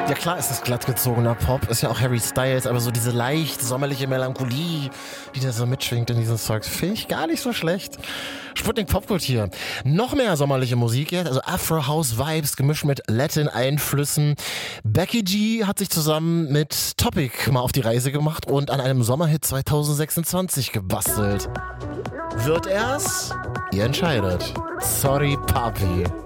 Ja klar ist das glattgezogener Pop, ist ja auch Harry Styles, aber so diese leicht sommerliche Melancholie, die da so mitschwingt in diesem Zeug, finde ich gar nicht so schlecht. Sputnik Popkult hier. Noch mehr sommerliche Musik jetzt, also Afro-House-Vibes gemischt mit Latin-Einflüssen. Becky G hat sich zusammen mit Topic mal auf die Reise gemacht und an einem Sommerhit 2026 gebastelt. Wird er's? Ihr entscheidet. Sorry, Papi.